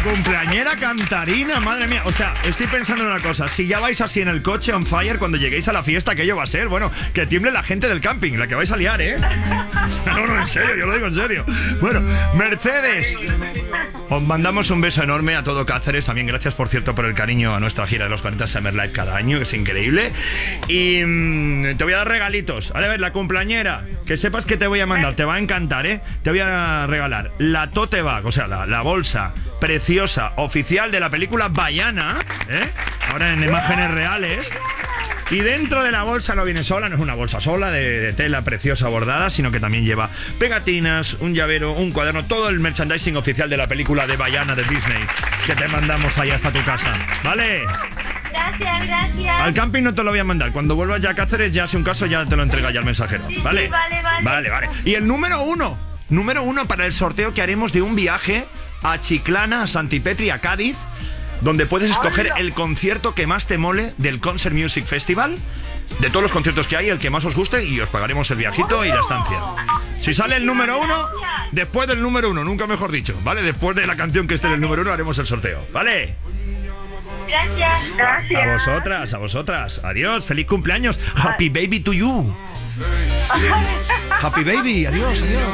cumpleañera cantarina, madre mía. O sea, estoy pensando en una cosa. Si ya vais así en el coche on fire cuando lleguéis a la fiesta, aquello va a ser, bueno, que tiemble la gente del camping, la que vais a liar, ¿eh? No, en serio, yo lo digo en serio. Bueno, Mercedes, os mandamos un beso enorme a todo Cáceres. También gracias, por cierto, por el cariño a nuestra gira de los 40 Summer Live cada año, que es increíble. Y te voy a dar regalitos. A ver, la cumpleañera, que sepas que te voy a mandar, te va a encantar, ¿eh? Te voy a regalar la tote bag, o sea, la bolsa preciosa oficial de la película Vaiana, ¿eh? Ahora en imágenes reales. Y dentro de la bolsa no viene sola, no es una bolsa sola de tela preciosa bordada, sino que también lleva pegatinas, un llavero, un cuaderno, todo el merchandising oficial de la película de Vaiana de Disney, que te mandamos ahí hasta tu casa, ¿vale? Gracias. Al camping no te lo voy a mandar. Cuando vuelvas ya a Cáceres, ya si un caso, ya te lo entrega ya el mensajero, ¿vale? Sí, vale. Vale. Y el número uno para el sorteo que haremos de un viaje a Chiclana, a Santipetri, a Cádiz, donde puedes escoger el concierto que más te mole del Concert Music Festival. De todos los conciertos que hay, el que más os guste, y os pagaremos el viajito y la estancia. Si sale el número uno, después del número uno, nunca mejor dicho, ¿vale? Después de la canción que esté en el número uno, haremos el sorteo, ¿vale? Gracias. A vosotras. Adiós, feliz cumpleaños. Happy baby to you. Happy baby, adiós.